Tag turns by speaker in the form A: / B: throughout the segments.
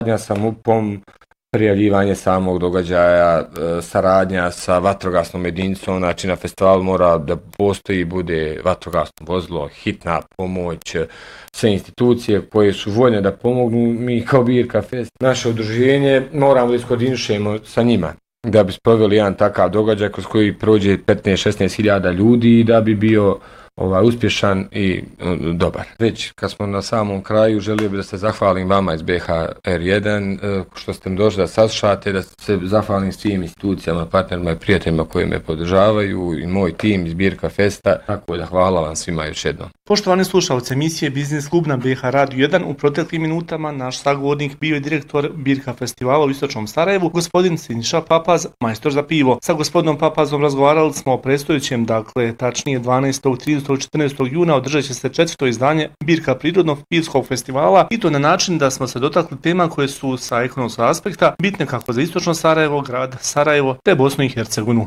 A: sa MUP-om, prijavljivanje samog događaja, saradnja sa vatrogasnom jedinicom, znači na festivalu mora da postoji, bude vatrogasno vozilo, hitna pomoć, sve institucije koje su voljne da pomognu, mi kao Birka Fest, naše udruženje moramo da iskoordinišemo sa njima da bi sproveli jedan takav događaj kroz koji prođe 15-16 hiljada ljudi i da bi bio uspješan i dobar. Već kad smo na samom kraju, želio bih da se zahvalim vama iz BHR1 što ste mi došli da saslušate, da se zahvalim svim institucijama, partnerima i prijateljima koji me podržavaju i moj tim iz Birka Festa, tako da hvala vam svima još jednom.
B: Poštovani slušalci emisije Biznis klub na BH Radio 1, u proteklim minutama naš sagovornik bio je direktor Birka festivala u Istočnom Sarajevu, gospodin Siniša Papaz, majstor za pivo. Sa gospodinom Papazom razgovarali smo o predstojećem, tačnije 12. 30. 14. juna održat će se 4. izdanje Birka prirodnog pivskog festivala i to na način da smo se dotakli tema koje su sa ekonomskog aspekta bitne kako za Istočno Sarajevo, grad Sarajevo te Bosnu i Hercegovinu.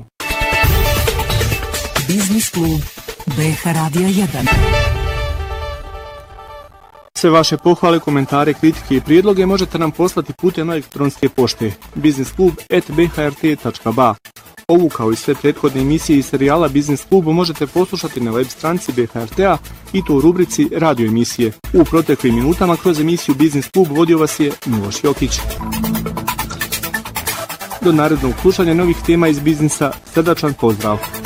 C: Biznis klub BH Radio 1.
B: Sve vaše pohvale, komentare, kritike i prijedloge možete nam poslati putem elektronske pošte biznisklub@bhrt.ba. Ovu kao i sve prethodne emisije i serijala Biznis klubu možete poslušati na web stranici BHRT-a i to u rubrici radio emisije. U proteklim minutama kroz emisiju Biznis klub vodio vas je Miloš Jokić. Do narednog slušanja novih tema iz biznisa, srdačan pozdrav!